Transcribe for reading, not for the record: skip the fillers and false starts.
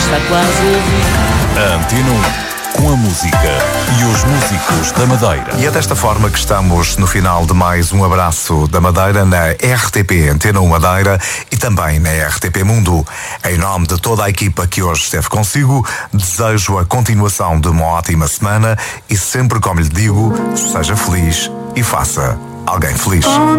está quase a vir. A Antena 1, com a música e os músicos da Madeira. E é desta forma que estamos no final de mais um Abraço da Madeira na RTP Antena 1 Madeira e também na RTP Mundo. Em nome de toda a equipa que hoje esteve consigo, desejo a continuação de uma ótima semana e sempre como lhe digo, seja feliz e faça alguém feliz.